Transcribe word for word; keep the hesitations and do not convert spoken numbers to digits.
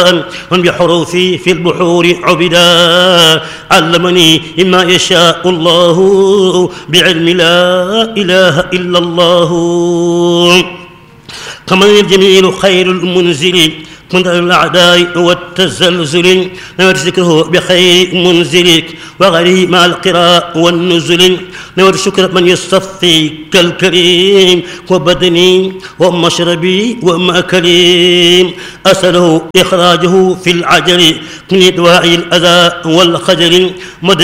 من بحروفي في البحور عبدا علمني مما يشاء الله بعلم لا إله إلا الله كمن الجميل خير المنزل من الأعداء والتزلزل نويت ذكره بخير منزلك وغيره مع القراء والنزل نويت شكر من يصطفي كالكريم وبدني ومشربي ومأكلي أسأله إخراجه في العجل من دواعي الأذى والخجل